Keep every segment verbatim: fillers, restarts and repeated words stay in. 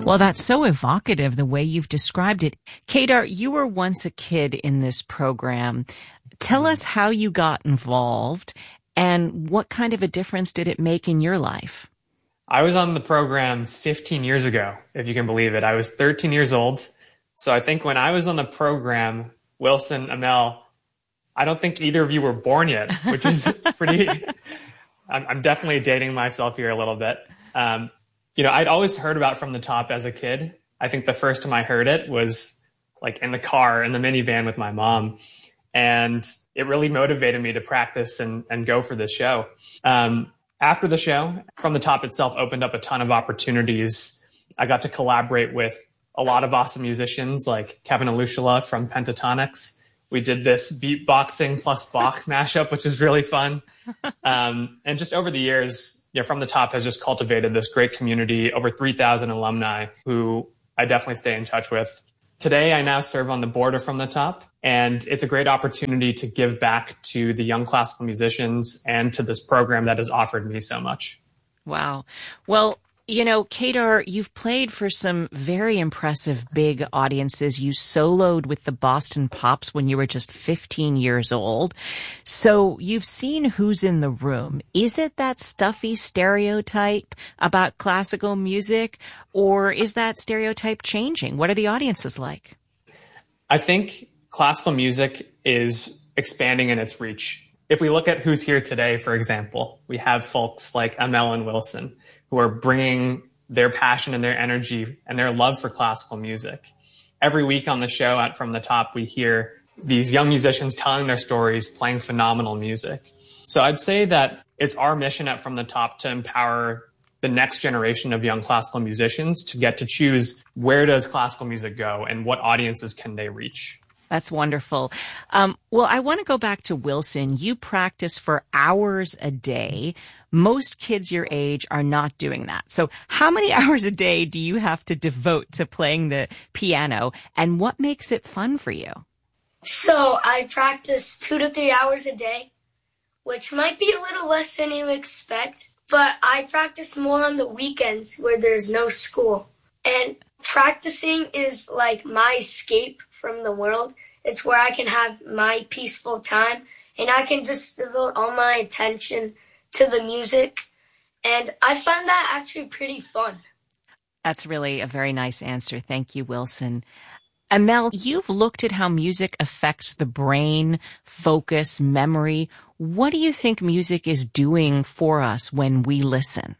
Well, that's so evocative, the way you've described it. Kedar, you were once a kid in this program. Tell us how you got involved and what kind of a difference did it make in your life? I was on the program fifteen years ago, if you can believe it. I was thirteen years old. So I think when I was on the program, Wilson, Amel, I don't think either of you were born yet, which is pretty, I'm, I'm definitely dating myself here a little bit. Um, you know, I'd always heard about From the Top as a kid. I think the first time I heard it was like in the car, in the minivan with my mom. And it really motivated me to practice and, and go for this show. Um, after the show, From the Top itself opened up a ton of opportunities. I got to collaborate with a lot of awesome musicians like Kevin Alushila from Pentatonix. We did this beatboxing plus Bach mashup, which is really fun. Um, and just over the years, you know, From the Top has just cultivated this great community, over three thousand alumni who I definitely stay in touch with. Today, I now serve on the board of From the Top, and it's a great opportunity to give back to the young classical musicians and to this program that has offered me so much. Wow. Well, you know, Kedar, you've played for some very impressive big audiences. You soloed with the Boston Pops when you were just fifteen years old. So you've seen who's in the room. Is it that stuffy stereotype about classical music, or is that stereotype changing? What are the audiences like? I think classical music is expanding in its reach. If we look at who's here today, for example, we have folks like Amel and Wilson, who are bringing their passion and their energy and their love for classical music. Every week on the show at From the Top, we hear these young musicians telling their stories, playing phenomenal music. So I'd say that it's our mission at From the Top to empower the next generation of young classical musicians to get to choose where does classical music go and what audiences can they reach. That's wonderful. Um, well, I want to go back to Wilson. You practice for hours a day. Most kids your age are not doing that. So how many hours a day do you have to devote to playing the piano, and what makes it fun for you? So I practice two to three hours a day, which might be a little less than you expect, but I practice more on the weekends where there's no school. And practicing is like my escape from the world. It's where I can have my peaceful time and I can just devote all my attention to the music. And I find that actually pretty fun. That's really a very nice answer. Thank you, Wilson. Amel, you've looked at how music affects the brain, focus, memory. What do you think music is doing for us when we listen?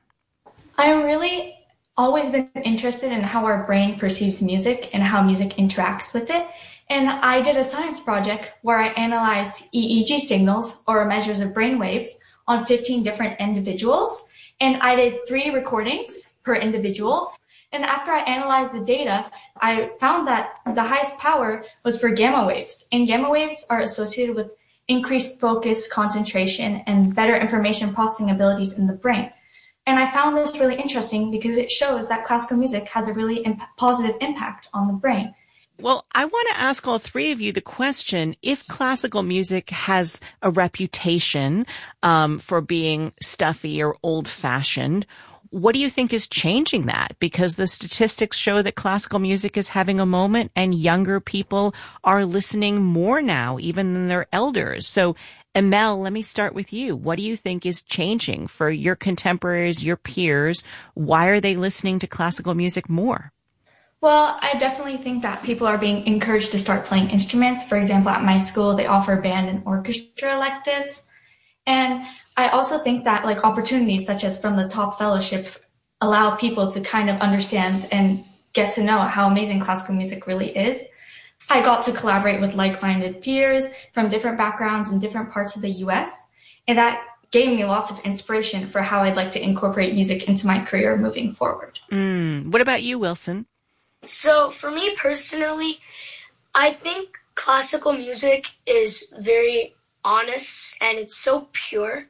I'm really always been interested in how our brain perceives music and how music interacts with it. And I did a science project where I analyzed E E G signals, or measures of brain waves, on fifteen different individuals. And I did three recordings per individual. And after I analyzed the data, I found that the highest power was for gamma waves. And gamma waves are associated with increased focus, concentration, and better information processing abilities in the brain. And I found this really interesting because it shows that classical music has a really imp- positive impact on the brain. Well, I want to ask all three of you the question, if classical music has a reputation um, for being stuffy or old-fashioned, what do you think is changing that? Because the statistics show that classical music is having a moment and younger people are listening more now, even than their elders. So, Amel, let me start with you. What do you think is changing for your contemporaries, your peers? Why are they listening to classical music more? Well, I definitely think that people are being encouraged to start playing instruments. For example, at my school, they offer band and orchestra electives. And I also think that like opportunities such as From the Top Fellowship allow people to kind of understand and get to know how amazing classical music really is. I got to collaborate with like-minded peers from different backgrounds in different parts of the U S, and that gave me lots of inspiration for how I'd like to incorporate music into my career moving forward. Mm. What about you, Wilson? So for me personally, I think classical music is very honest and it's so pure.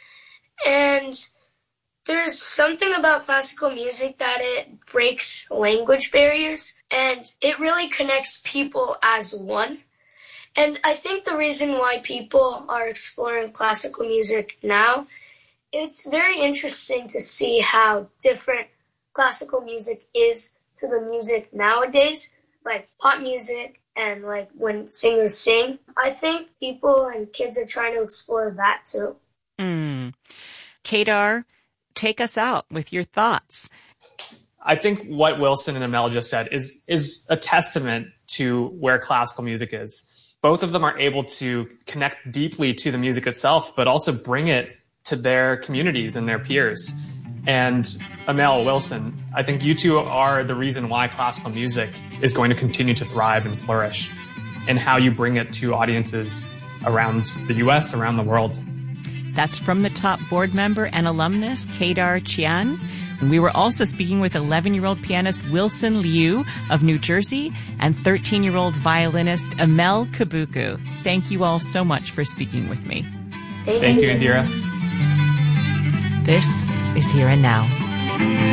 And there's something about classical music that it breaks language barriers and it really connects people as one. And I think the reason why people are exploring classical music now, it's very interesting to see how different classical music is to the music nowadays, like pop music and like when singers sing. I think people and kids are trying to explore that too. Mm. Kedar, take us out with your thoughts. I think what Wilson and Amel just said is is a testament to where classical music is. Both of them are able to connect deeply to the music itself, but also bring it to their communities and their peers. And Amel, Wilson, I think you two are the reason why classical music is going to continue to thrive and flourish, and how you bring it to audiences around the U S, around the world. That's From the Top board member and alumnus Kedar Chian. And we were also speaking with eleven-year-old pianist Wilson Liu of New Jersey and thirteen-year-old violinist Amel Kabuku. Thank you all so much for speaking with me. Thank you, Indira. This is Here and Now.